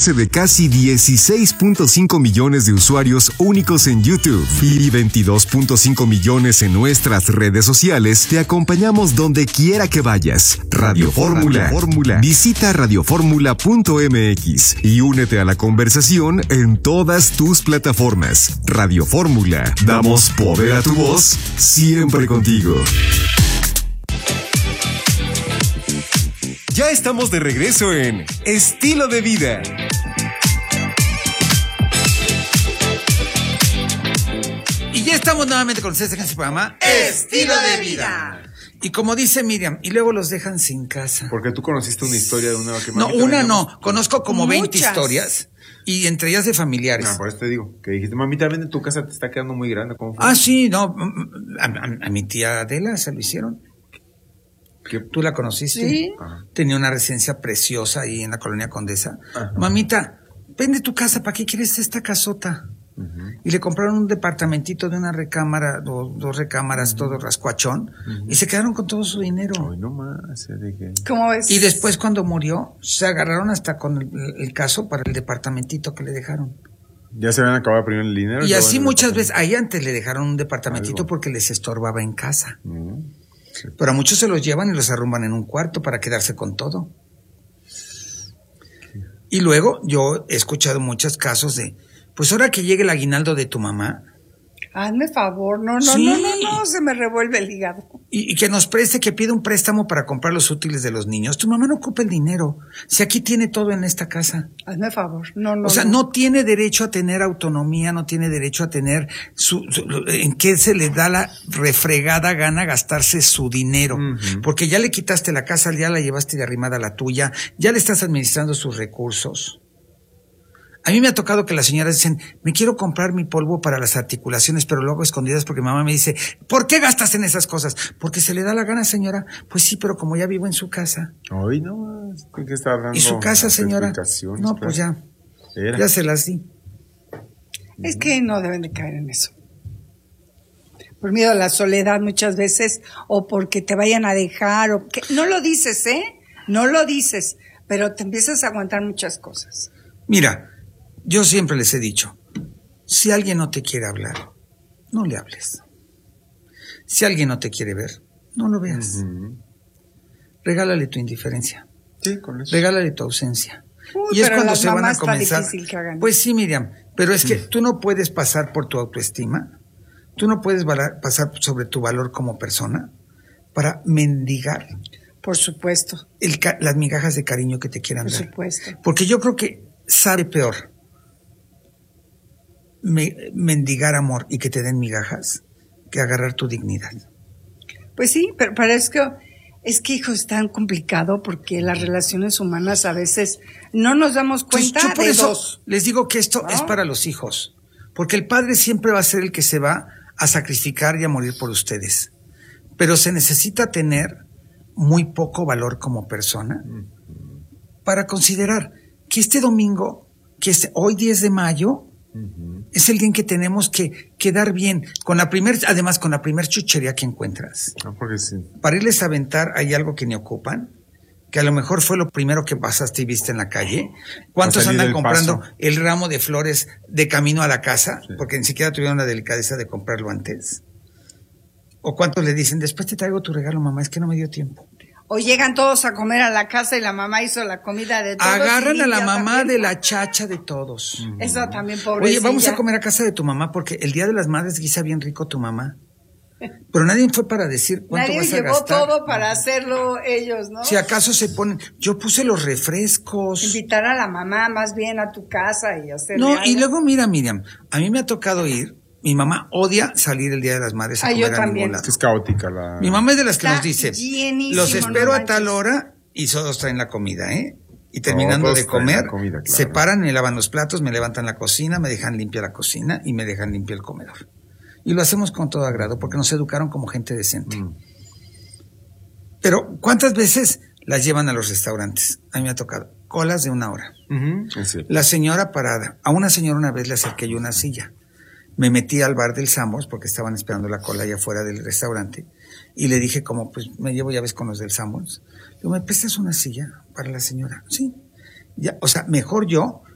alcance de casi 16.5 millones de usuarios únicos en YouTube y 22.5 millones en nuestras redes sociales, te acompañamos donde quiera que vayas. Radio Fórmula. Visita radioformula.mx y únete a la conversación en todas tus plataformas. Radio Fórmula. Damos poder a tu voz, siempre contigo. Ya estamos de regreso en Estilo de Vida. Y ya estamos nuevamente con ustedes en este programa Estilo de Vida. Y como dice Miriam, y luego los dejan sin casa. Porque tú conociste una historia de una que No, una no. Conozco como 20 historias. Y entre ellas de familiares. Por eso te digo, que dijiste, mamita, vende tu casa, te está quedando muy grande. ¿Cómo fue? Ah, sí, no. A mi tía Adela se lo hicieron. ¿Tú la conociste? Sí. Tenía una residencia preciosa ahí en la Colonia Condesa. Ajá. Mamita, vende tu casa, ¿para qué quieres esta casota? Y le compraron un departamentito de una recámara, dos recámaras, todo rascuachón, y se quedaron con todo su dinero. Ay, no más, dije. ¿Cómo ves? Y después cuando murió, se agarraron hasta con el caso para el departamentito que le dejaron. Ya se habían acabado primero el dinero. Y así muchas veces, ahí antes le dejaron un departamentito porque les estorbaba en casa. Sí. Pero a muchos se los llevan y los arrumban en un cuarto para quedarse con todo. Y luego yo he escuchado muchos casos de, pues ahora que llegue el aguinaldo de tu mamá. Hazme favor, no, se me revuelve el hígado. Y que nos preste, que pida un préstamo para comprar los útiles de los niños. Tu mamá no ocupa el dinero. Si aquí tiene todo en esta casa. Hazme favor, no. O sea, no tiene derecho a tener autonomía, no tiene derecho a tener en qué se le da la refregada gana gastarse su dinero. Porque ya le quitaste la casa, ya la llevaste de arrimada a la tuya, ya le estás administrando sus recursos. A mí me ha tocado que las señoras dicen, me quiero comprar mi polvo para las articulaciones, pero luego escondidas porque mi mamá me dice, ¿por qué gastas en esas cosas? Porque se le da la gana, señora. Pues sí, pero como ya vivo en su casa. Ay, no, ¿qué está dando? ¿Y su casa, señora? No, pues ya se las di. Es que no deben de caer en eso. Por miedo a la soledad muchas veces, o porque te vayan a dejar, o que no lo dices, no lo dices, pero te empiezas a aguantar muchas cosas. Mira, yo siempre les he dicho, si alguien no te quiere hablar, no le hables. Si alguien no te quiere ver, no lo veas. Regálale tu indiferencia. Sí, con eso. Regálale tu ausencia. Uy, y es pero cuando las se van a mamás está comenzar. difícil que hagan. Pues sí, Miriam, pero es que tú no puedes pasar por tu autoestima, tú no puedes pasar sobre tu valor como persona para mendigar. Por supuesto. Las migajas de cariño que te quieran dar. Por supuesto. Porque yo creo que sabe peor mendigar amor y que te den migajas que agarrar tu dignidad. Pues sí, pero es que hijo, es tan complicado porque las relaciones humanas a veces no nos damos cuenta. Yo por de eso dos. les digo que esto es para los hijos, porque el padre siempre va a ser el que se va a sacrificar y a morir por ustedes, pero se necesita tener muy poco valor como persona para considerar que este domingo, hoy 10 de mayo, es el día en que tenemos que quedar bien, además con la primer chuchería que encuentras. Porque sí. Para irles a aventar hay algo que ni ocupan, que a lo mejor fue lo primero que pasaste y viste en la calle. ¿Cuántos andan comprando el ramo de flores de camino a la casa? Sí. Porque ni siquiera tuvieron la delicadeza de comprarlo antes. ¿O cuántos le dicen, después te traigo tu regalo, mamá, es que no me dio tiempo? O llegan todos a comer a la casa y la mamá hizo la comida de todos. Agarran a la mamá de la chacha de todos. Eso también, pobrecilla. Oye, vamos a comer a casa de tu mamá porque el Día de las Madres guisa bien rico tu mamá. Pero nadie fue para decir cuánto vas a gastar. Nadie llevó todo para hacerlo ellos, ¿no? Si acaso se ponen, yo puse los refrescos. Invitar a la mamá más bien a tu casa y hacerle No, algo. y luego mira, Miriam, a mí me ha tocado ir. Mi mamá odia salir el Día de las Madres a comer a ningún lado. Es caótica la... Mi mamá es de las que Está nos dice, llenísimo, los espero no a tal manches. hora y todos traen la comida, Y terminando de comer, comida, claro. se paran, me lavan los platos, me levantan la cocina, me dejan limpia la cocina y me dejan limpio el comedor. Y lo hacemos con todo agrado porque nos educaron como gente decente. Pero, ¿cuántas veces las llevan a los restaurantes? A mí me ha tocado colas de 1 hora. Sí. La señora parada. A una señora una vez le acerqué yo una silla. Me metí al bar del Sambors porque estaban esperando la cola allá afuera del restaurante y le dije como, pues me llevo llaves con los del Sambors. Digo, ¿me prestas una silla para la señora? Sí. Ya, o sea, mejor yo